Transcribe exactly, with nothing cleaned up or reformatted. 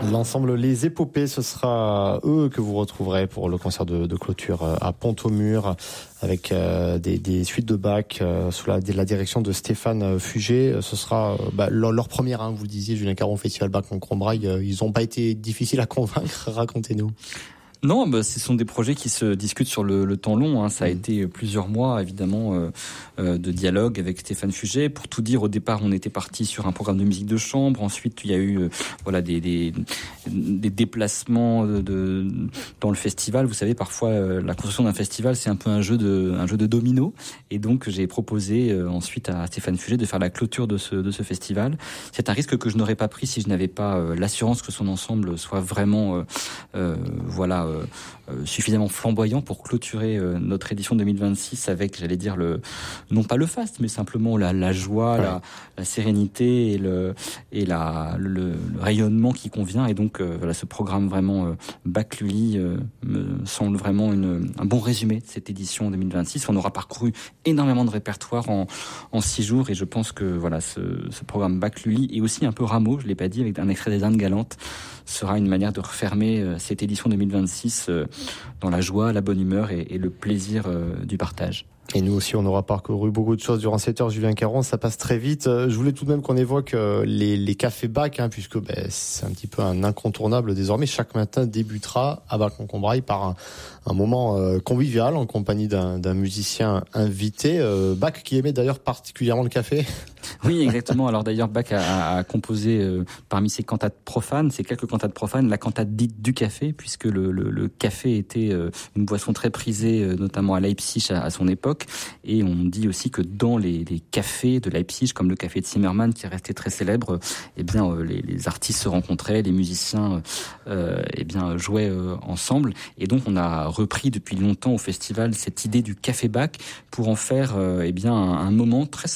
L'ensemble Les Épopées, ce sera eux que vous retrouverez pour le concert de, de clôture à Pont-au-Mur, avec euh, des, des suites de Bach euh, sous la, la direction de Stéphane Fugé. Ce sera euh, bah, leur, leur première, hein, vous le disiez, Julien Caron, Festival Bach en Combraille. Euh, ils n'ont pas été difficiles à convaincre, racontez-nous. Non, bah, ce sont des projets qui se discutent sur le, le temps long. Hein. Ça a mmh. été plusieurs mois, évidemment, euh, euh, de dialogue avec Stéphane Fugé. Pour tout dire, au départ, on était parti sur un programme de musique de chambre. Ensuite, il y a eu, euh, voilà, des, des, des déplacements de, de, dans le festival. Vous savez, parfois, euh, la construction d'un festival, c'est un peu un jeu de, un jeu de domino. Et donc, j'ai proposé euh, ensuite à Stéphane Fugé de faire la clôture de ce, de ce festival. C'est un risque que je n'aurais pas pris si je n'avais pas euh, l'assurance que son ensemble soit vraiment, euh, euh, voilà. Euh, euh, suffisamment flamboyant pour clôturer euh, notre édition deux mille vingt-six avec, j'allais dire, le non pas le faste, mais simplement la, la joie, ouais. la, la sérénité et le et la le, le rayonnement qui convient. Et donc euh, voilà, ce programme vraiment euh, Bach Lully euh, me semble vraiment une, un bon résumé de cette édition deux mille vingt-six. On aura parcouru énormément de répertoires en en six jours, et je pense que voilà, ce, ce programme Bach Lully et aussi un peu Rameau, je l'ai pas dit, avec un extrait des Indes galantes, sera une manière de refermer euh, cette édition deux mille vingt-six euh, dans la joie, la bonne humeur et, et le plaisir euh, du partage. Et nous aussi, on aura parcouru beaucoup de choses durant cette heure, Julien Caron, ça passe très vite. Je voulais tout de même qu'on évoque les, les cafés Bach, hein, puisque ben, c'est un petit peu un incontournable désormais. Chaque matin débutera à Bach en Combraille par un, un moment euh, convivial en compagnie d'un, d'un musicien invité. Euh, Bach qui aimait d'ailleurs particulièrement le café. Oui, exactement. Alors d'ailleurs, Bach a, a composé euh, parmi ses cantates profanes, ses quelques cantates profanes, la cantate dite du café, puisque le, le, le café était euh, une boisson très prisée, euh, notamment à Leipzig à, à son époque. Et on dit aussi que dans les, les cafés de Leipzig, comme le café de Zimmermann, qui est resté très célèbre, eh bien euh, les, les artistes se rencontraient, les musiciens euh, eh bien jouaient euh, ensemble. Et donc on a repris depuis longtemps au festival cette idée du café Bach pour en faire euh, eh bien un, un moment très